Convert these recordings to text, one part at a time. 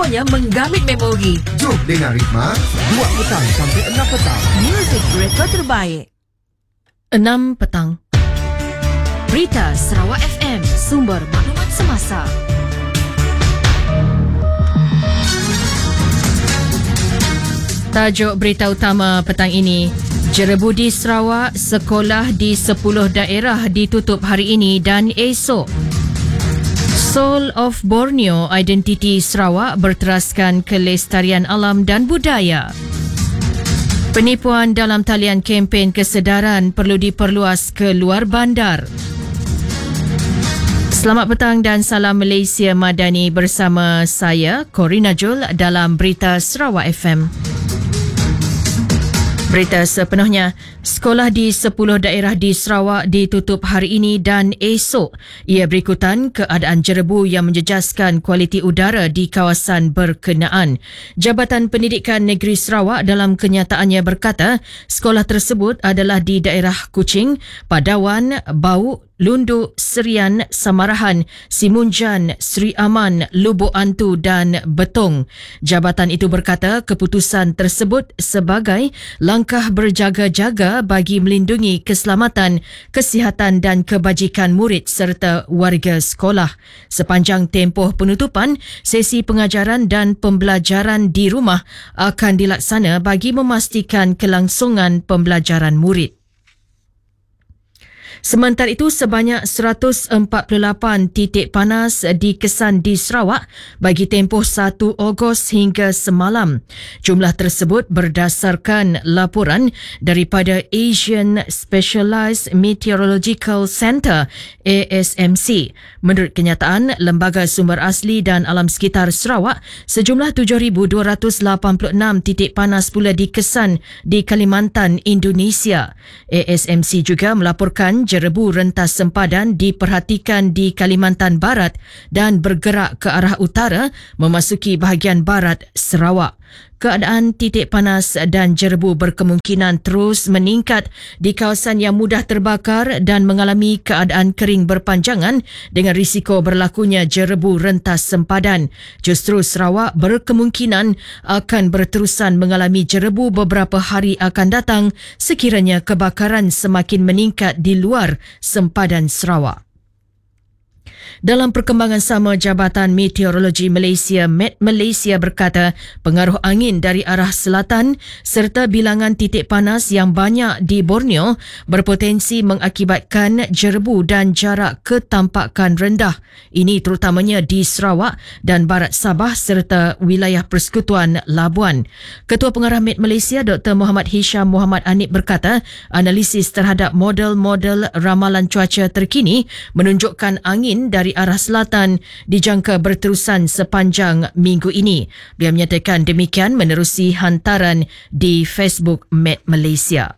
semuanya menggamit memori. Jom dengar Ritma 2 petang sampai 6 petang. Muzik mereka terbaik. 6 petang. Berita Sarawak FM, sumber maklumat semasa. Tajuk berita utama petang ini. Jerebu di Sarawak, sekolah di 10 daerah ditutup hari ini dan esok. Soul of Borneo, identiti Sarawak berteraskan kelestarian alam dan budaya. Penipuan dalam talian kempen kesedaran perlu diperluas ke luar bandar. Selamat petang dan salam Malaysia Madani bersama saya, Corina Jul dalam Berita Sarawak FM. Berita sepenuhnya, sekolah di 10 daerah di Sarawak ditutup hari ini dan esok. Ia berikutan keadaan jerebu yang menjejaskan kualiti udara di kawasan berkenaan. Jabatan Pendidikan Negeri Sarawak dalam kenyataannya berkata, sekolah tersebut adalah di daerah Kuching, Padawan, Bau, Lundu, Serian, Samarahan, Simunjan, Sri Aman, Lubuk Antu dan Betong. Jabatan itu berkata keputusan tersebut sebagai langkah berjaga-jaga bagi melindungi keselamatan, kesihatan dan kebajikan murid serta warga sekolah. Sepanjang tempoh penutupan, sesi pengajaran dan pembelajaran di rumah akan dilaksana bagi memastikan kelangsungan pembelajaran murid. Sementara itu, sebanyak 148 titik panas dikesan di Sarawak bagi tempoh 1 Ogos hingga semalam. Jumlah tersebut berdasarkan laporan daripada Asian Specialized Meteorological Centre ASMC. Menurut kenyataan Lembaga Sumber Asli dan Alam Sekitar Sarawak, sejumlah 7,286 titik panas pula dikesan di Kalimantan, Indonesia. ASMC juga melaporkan jerebu rentas sempadan diperhatikan di Kalimantan Barat dan bergerak ke arah utara memasuki bahagian barat Sarawak. Keadaan titik panas dan jerebu berkemungkinan terus meningkat di kawasan yang mudah terbakar dan mengalami keadaan kering berpanjangan dengan risiko berlakunya jerebu rentas sempadan. Justru Sarawak berkemungkinan akan berterusan mengalami jerebu beberapa hari akan datang sekiranya kebakaran semakin meningkat di luar sempadan Sarawak. Dalam perkembangan sama, Jabatan Meteorologi Malaysia Met Malaysia berkata pengaruh angin dari arah selatan serta bilangan titik panas yang banyak di Borneo berpotensi mengakibatkan jerebu dan jarak ketampakan rendah. Ini terutamanya di Sarawak dan Barat Sabah serta wilayah Persekutuan Labuan. Ketua Pengarah Met Malaysia Dr. Muhammad Hisham Muhammad Anip berkata analisis terhadap model-model ramalan cuaca terkini menunjukkan angin dari arah selatan dijangka berterusan sepanjang minggu ini. Beliau menyatakan demikian menerusi hantaran di Facebook Met Malaysia.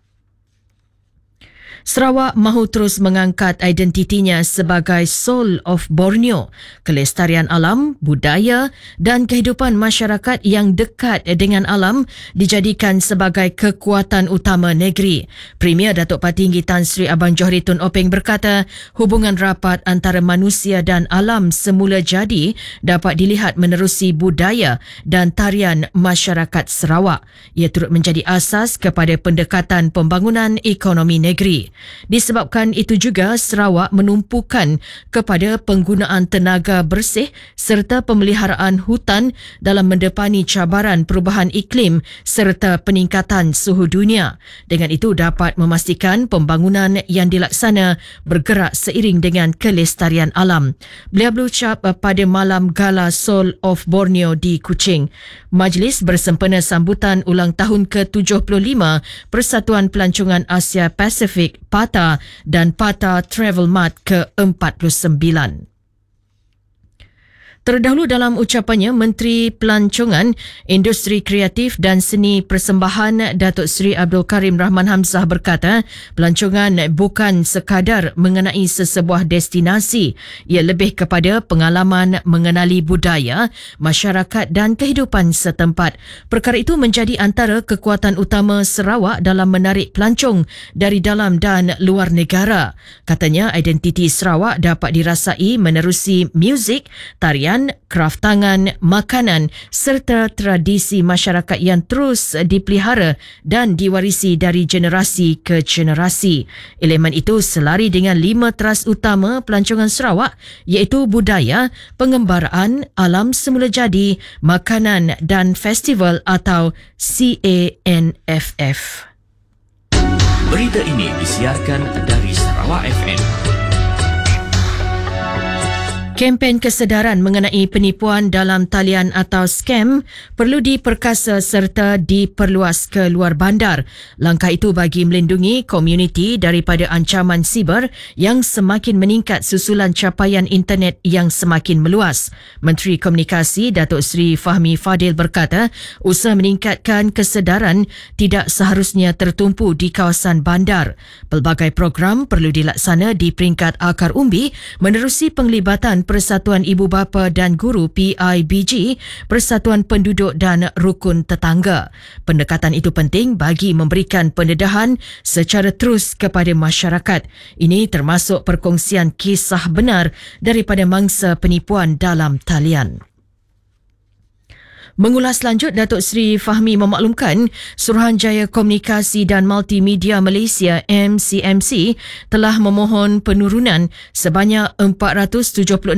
Sarawak mahu terus mengangkat identitinya sebagai Soul of Borneo, kelestarian alam, budaya dan kehidupan masyarakat yang dekat dengan alam dijadikan sebagai kekuatan utama negeri. Premier Datuk Patinggi Tan Sri Abang Johari Tun Openg berkata, hubungan rapat antara manusia dan alam semula jadi dapat dilihat menerusi budaya dan tarian masyarakat Sarawak. Ia turut menjadi asas kepada pendekatan pembangunan ekonomi negeri. Disebabkan itu juga Sarawak menumpukan kepada penggunaan tenaga bersih serta pemeliharaan hutan dalam mendepani cabaran perubahan iklim serta peningkatan suhu dunia. Dengan itu dapat memastikan pembangunan yang dilaksana bergerak seiring dengan kelestarian alam. Beliau berucap pada malam gala Soul of Borneo di Kuching. Majlis bersempena sambutan ulang tahun ke-75 Persatuan Pelancongan Asia Pasifik PATA dan PATA Travel Mart ke-49. Terdahulu dalam ucapannya, Menteri Pelancongan, Industri Kreatif dan Seni Persembahan Datuk Seri Abdul Karim Rahman Hamzah berkata, pelancongan bukan sekadar mengenai sesebuah destinasi, ia lebih kepada pengalaman mengenali budaya, masyarakat dan kehidupan setempat. Perkara itu menjadi antara kekuatan utama Sarawak dalam menarik pelancong dari dalam dan luar negara. Katanya, identiti Sarawak dapat dirasai menerusi muzik, tarian tarian, kraf tangan, makanan serta tradisi masyarakat yang terus dipelihara dan diwarisi dari generasi ke generasi. Elemen itu selari dengan 5 teras utama pelancongan Sarawak iaitu budaya, pengembaraan, alam semula jadi, makanan dan festival atau CANFF. Berita ini disiarkan dari Sarawak FM. Kempen kesedaran mengenai penipuan dalam talian atau skam perlu diperkasa serta diperluas ke luar bandar. Langkah itu bagi melindungi komuniti daripada ancaman siber yang semakin meningkat susulan capaian internet yang semakin meluas. Menteri Komunikasi Datuk Seri Fahmi Fadil berkata, usaha meningkatkan kesedaran tidak seharusnya tertumpu di kawasan bandar. Pelbagai program perlu dilaksana di peringkat akar umbi menerusi penglibatan Persatuan Ibu Bapa dan Guru PIBG, Persatuan Penduduk dan Rukun Tetangga. Pendekatan itu penting bagi memberikan pendedahan secara terus kepada masyarakat. Ini termasuk perkongsian kisah benar daripada mangsa penipuan dalam talian. Mengulas lanjut, Datuk Seri Fahmi memaklumkan Suruhanjaya Komunikasi dan Multimedia Malaysia MCMC telah memohon penurunan sebanyak 476,516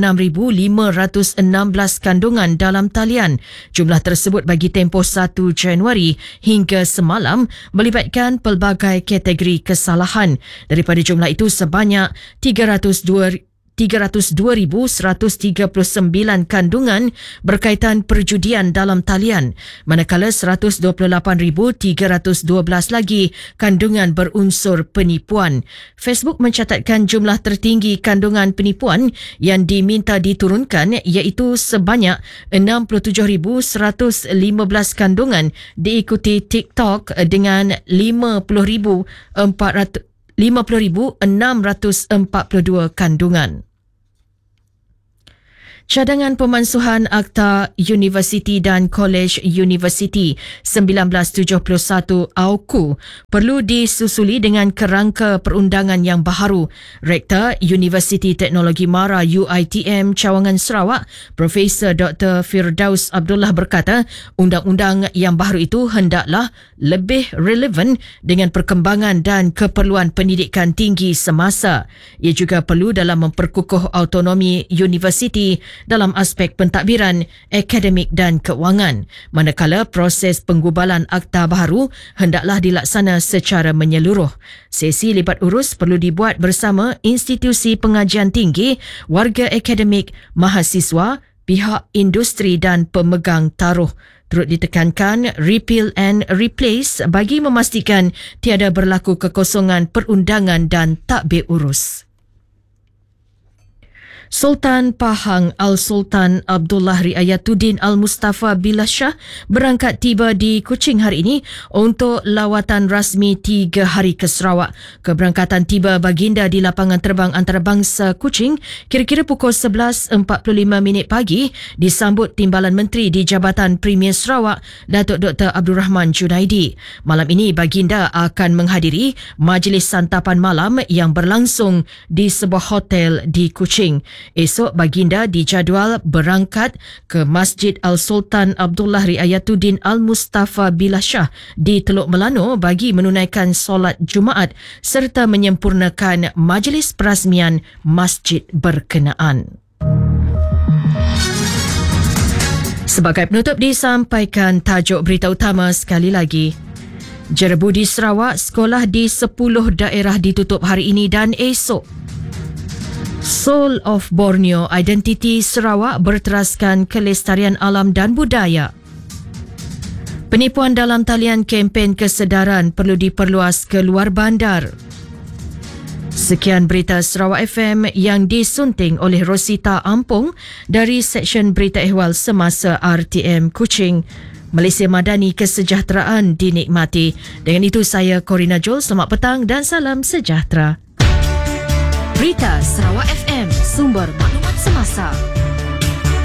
kandungan dalam talian. Jumlah tersebut bagi tempoh 1 Januari hingga semalam melibatkan pelbagai kategori kesalahan. Daripada jumlah itu, sebanyak 302,139 kandungan berkaitan perjudian dalam talian, manakala 128,312 lagi kandungan berunsur penipuan. Facebook mencatatkan jumlah tertinggi kandungan penipuan yang diminta diturunkan iaitu sebanyak 67,115 kandungan, diikuti TikTok dengan 50,642 kandungan. Cadangan pemansuhan Akta Universiti dan Kolej Universiti 1971 AUKU perlu disusuli dengan kerangka perundangan yang baharu. Rektor Universiti Teknologi Mara UiTM Cawangan Sarawak, Profesor Dr. Firdaus Abdullah berkata, undang-undang yang baharu itu hendaklah lebih relevan dengan perkembangan dan keperluan pendidikan tinggi semasa. Ia juga perlu dalam memperkukuh autonomi universiti dalam aspek pentadbiran, akademik dan keuangan. Manakala proses penggubalan akta baharu hendaklah dilaksana secara menyeluruh. Sesi libat urus perlu dibuat bersama institusi pengajian tinggi, warga akademik, mahasiswa, pihak industri dan pemegang taruh. Turut ditekankan repeal and replace bagi memastikan tiada berlaku kekosongan perundangan dan tadbir urus. Sultan Pahang Al-Sultan Abdullah Riayatuddin Al-Mustafa Billah Shah berangkat tiba di Kuching hari ini untuk lawatan rasmi 3 hari ke Sarawak. Keberangkatan tiba baginda di lapangan terbang antarabangsa Kuching kira-kira pukul 11.45 pagi disambut Timbalan Menteri di Jabatan Premier Sarawak, Datuk Dr. Abdul Rahman Junaidi. Malam ini baginda akan menghadiri majlis santapan malam yang berlangsung di sebuah hotel di Kuching. Esok baginda dijadual berangkat ke Masjid Al-Sultan Abdullah Riayatuddin Al-Mustafa Billah Shah di Teluk Melano bagi menunaikan solat Jumaat serta menyempurnakan majlis perasmian masjid berkenaan. Sebagai penutup disampaikan tajuk berita utama sekali lagi. Jerebu di Sarawak, sekolah di 10 daerah ditutup hari ini dan esok. Soul of Borneo, identiti Sarawak berteraskan kelestarian alam dan budaya. Penipuan dalam talian kempen kesedaran perlu diperluas ke luar bandar. Sekian berita Sarawak FM yang disunting oleh Rosita Ampong dari Seksyen Berita Ehwal Semasa RTM Kuching. Malaysia Madani, kesejahteraan dinikmati. Dengan itu saya Corina Joel, selamat petang dan salam sejahtera. Berita Sarawak FM, sumber maklumat semasa.